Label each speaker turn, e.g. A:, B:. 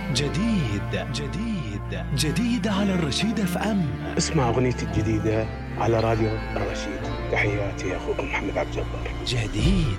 A: جديد على الرشيد اف ام.
B: اسمع أغنيتي الجديدة على راديو الرشيد. تحياتي أخوكم محمد عبد الجبار.
A: جديد